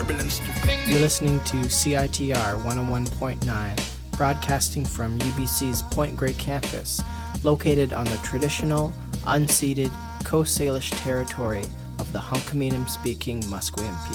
You're listening to CITR 101.9, broadcasting from UBC's Point Grey campus, located on the traditional, unceded Coast Salish territory of the Hunkaminam-speaking Musqueam people.